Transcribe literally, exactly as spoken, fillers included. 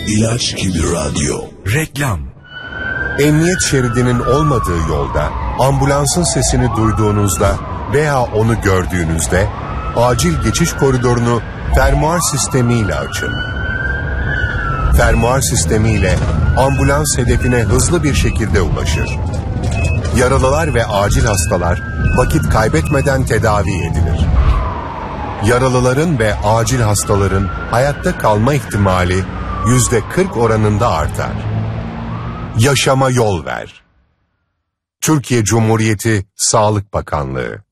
İlaç gibi radyo. Reklam. Emniyet şeridinin olmadığı yolda ambulansın sesini duyduğunuzda veya onu gördüğünüzde acil geçiş koridorunu fermuar sistemiyle açın. Fermuar sistemiyle ambulans hedefine hızlı bir şekilde ulaşır. Yaralılar ve acil hastalar vakit kaybetmeden tedavi edilir. Yaralıların ve acil hastaların hayatta kalma ihtimali yüzde kırk oranında artar. Yaşama yol ver. Türkiye Cumhuriyeti Sağlık Bakanlığı.